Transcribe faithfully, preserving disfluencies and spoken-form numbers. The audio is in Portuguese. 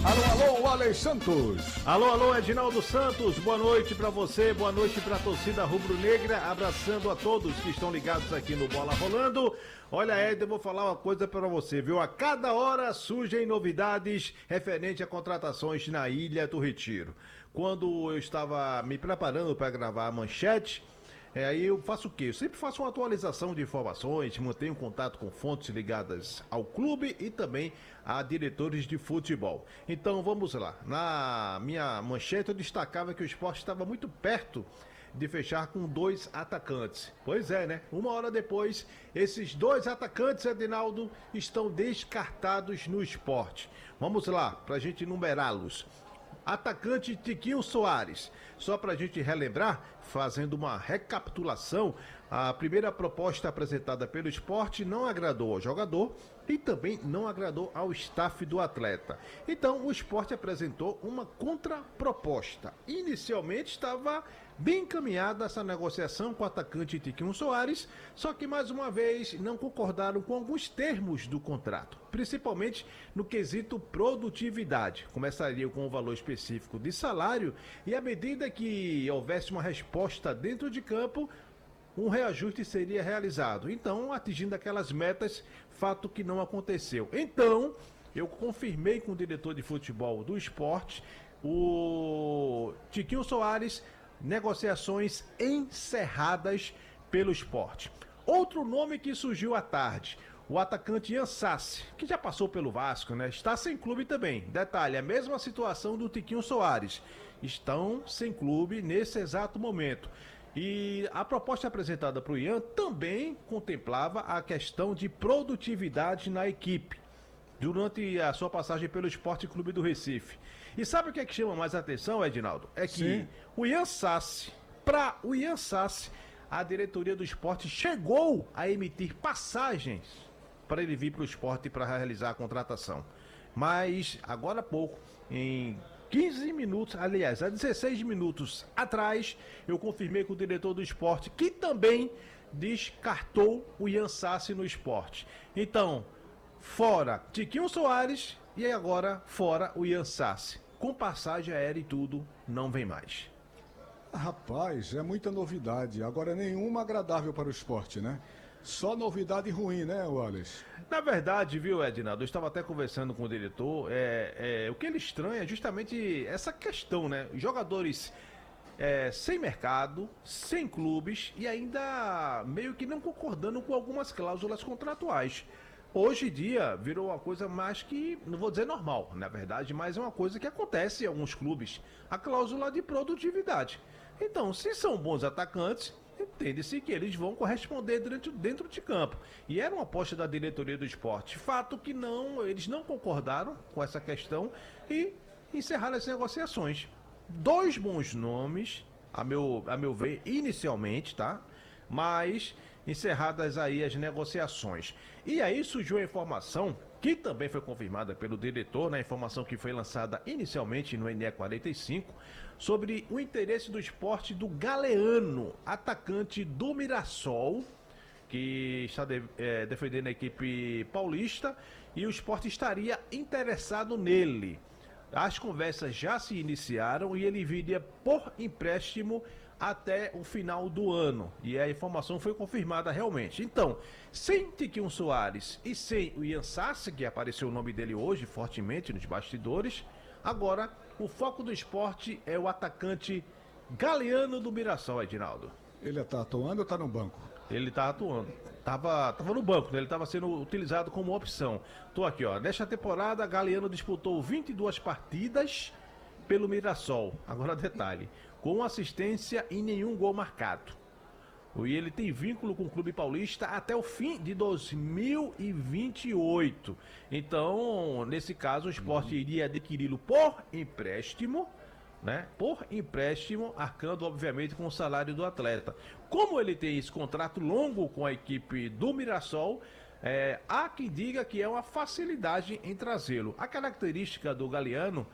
Alô, alô, Alex Santos. Alô, alô, Edinaldo Santos. Boa noite pra você, boa noite pra torcida rubro-negra. Abraçando a todos que estão ligados aqui no Bola Rolando. Olha, Ed, eu vou falar uma coisa pra você, viu? A cada hora surgem novidades referente a contratações na Ilha do Retiro. Quando eu estava me preparando para gravar a manchete, É, aí eu faço o quê? Eu sempre faço uma atualização de informações, mantenho contato com fontes ligadas ao clube e também a diretores de futebol. Então vamos lá. Na minha manchete eu destacava que o Sport estava muito perto de fechar com dois atacantes. Pois é, né? Uma hora depois, esses dois atacantes, Edinaldo, estão descartados no Sport. Vamos lá, pra gente numerá-los. Atacante Tiquinho Soares. Só para a gente relembrar, fazendo uma recapitulação, a primeira proposta apresentada pelo Sport não agradou ao jogador e também não agradou ao staff do atleta. Então o Sport apresentou uma contraproposta. Inicialmente estava bem encaminhada essa negociação com o atacante Tiquinho Soares, só que mais uma vez não concordaram com alguns termos do contrato, principalmente no quesito produtividade. Começaria com um valor específico de salário e à medida que houvesse uma resposta dentro de campo, um reajuste seria realizado. Então, atingindo aquelas metas, fato que não aconteceu. Então, eu confirmei com o diretor de futebol do Sport, o Tiquinho Soares, negociações encerradas pelo Sport. Outro nome que surgiu à tarde, o atacante Ian Sassi, que já passou pelo Vasco, né? Está sem clube também. Detalhe, a mesma situação do Tiquinho Soares. Estão sem clube nesse exato momento. E a proposta apresentada para o Ian também contemplava a questão de produtividade na equipe durante a sua passagem pelo Esporte Clube do Recife. E sabe o que é que chama mais atenção, Edinaldo? É que Sim. o Ian Sassi, para o Ian Sassi, a diretoria do Esporte chegou a emitir passagens para ele vir para o Esporte para realizar a contratação. Mas agora há pouco, em quinze minutos, aliás, há dezesseis minutos atrás, eu confirmei com o diretor do Esporte, que também descartou o Ian Sassi no Esporte. Então, fora Tiquinho Soares e agora fora o Ian Sassi. Com passagem aérea e tudo, não vem mais. Rapaz, é muita novidade. Agora nenhuma agradável para o esporte, né? Só novidade ruim, né, Wallace? Na verdade, viu, Edinaldo, eu estava até conversando com o diretor, é, é, o que ele estranha é justamente essa questão, né? Jogadores é, sem mercado, sem clubes e ainda meio que não concordando com algumas cláusulas contratuais. Hoje em dia virou uma coisa mais que, não vou dizer normal, na verdade, mas é uma coisa que acontece em alguns clubes, a cláusula de produtividade. Então, se são bons atacantes, entende-se que eles vão corresponder dentro, dentro de campo. E era uma aposta da diretoria do Esporte. Fato que não, eles não concordaram com essa questão e encerraram as negociações. Dois bons nomes, a meu, a meu ver, inicialmente, tá? Mas encerradas aí as negociações. E aí surgiu a informação, que também foi confirmada pelo diretor, na né, informação que foi lançada inicialmente no N E quarenta e cinco, sobre o interesse do Esporte do Galeano, atacante do Mirassol, que está de, é, defendendo a equipe paulista, e o Esporte estaria interessado nele. As conversas já se iniciaram e ele viria por empréstimo até o final do ano. E a informação foi confirmada realmente. Então, sem Tiquinho Soares e sem o Ian Sassi, que apareceu o nome dele hoje fortemente nos bastidores, agora o foco do Esporte é o atacante Galeano do Mirassol, Edinaldo. Ele está atuando ou está no banco? Ele tá atuando. Tava, tava no banco, né? Ele estava sendo utilizado como opção. Tô aqui, ó. Nesta temporada, Galeano disputou vinte e duas partidas pelo Mirassol. Agora detalhe, com assistência e nenhum gol marcado. E ele tem vínculo com o Clube Paulista até o fim de dois mil e vinte e oito. Então, nesse caso, o Sport iria adquiri-lo por empréstimo, né? Por empréstimo, arcando obviamente com o salário do atleta. Como ele tem esse contrato longo com a equipe do Mirassol, é, há quem diga que é uma facilidade em trazê-lo. A característica do Galeano